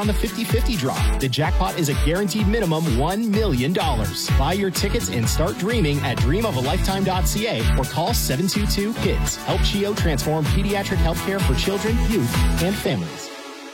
on the 50-50 draw. The jackpot is a guaranteed minimum $1 million. Buy your tickets and start dreaming at dreamofalifetime.ca or call 722-KIDS. Help CHEO transform pediatric healthcare for children, youth, and families.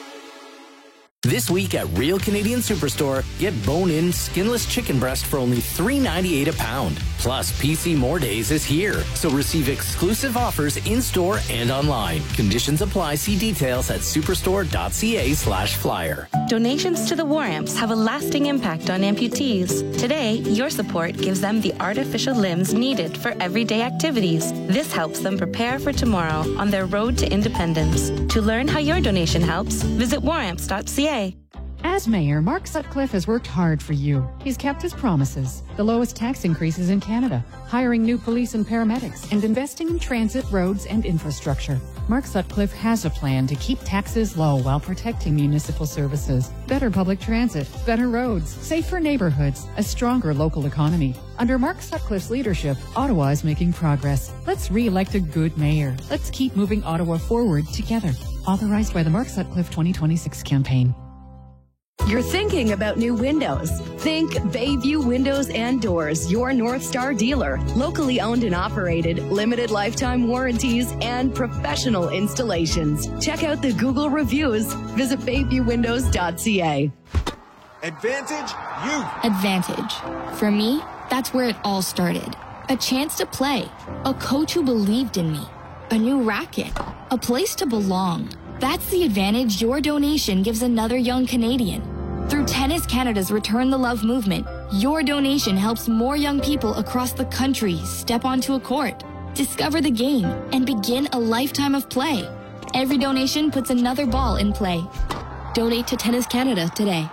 This week at Real Canadian Superstore, get bone-in, skinless chicken breast for only $3.98 a pound. Plus, PC More Days is here, so receive exclusive offers in-store and online. Conditions apply. See details at superstore.ca/flyer. Donations to the War Amps have a lasting impact on amputees. Today, your support gives them the artificial limbs needed for everyday activities. This helps them prepare for tomorrow on their road to independence. To learn how your donation helps, visit waramps.ca. As mayor, Mark Sutcliffe has worked hard for you. He's kept his promises. The lowest tax increases in Canada, hiring new police and paramedics, and investing in transit, roads, and infrastructure. Mark Sutcliffe has a plan to keep taxes low while protecting municipal services. Better public transit, better roads, safer neighborhoods, a stronger local economy. Under Mark Sutcliffe's leadership, Ottawa is making progress. Let's re-elect a good mayor. Let's keep moving Ottawa forward together. Authorized by the Mark Sutcliffe 2026 campaign. You're thinking about new windows. Think Bayview Windows and Doors, your North Star dealer. Locally owned and operated, limited lifetime warranties, and professional installations. Check out the Google reviews. Visit bayviewwindows.ca. Advantage Youth. Advantage. For me, that's where it all started. A chance to play. A coach who believed in me. A new racket. A place to belong. That's the advantage your donation gives another young Canadian. Through Tennis Canada's Return the Love movement, your donation helps more young people across the country step onto a court, discover the game, and begin a lifetime of play. Every donation puts another ball in play. Donate to Tennis Canada today.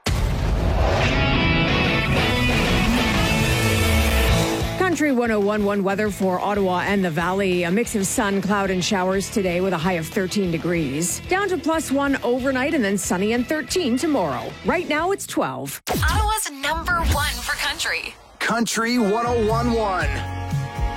Country 101.1 weather for Ottawa and the Valley. A mix of sun, cloud, and showers today with a high of 13 degrees. Down to +1 overnight and then sunny and 13 tomorrow. Right now it's 12. Ottawa's #1 for country. Country 101.1.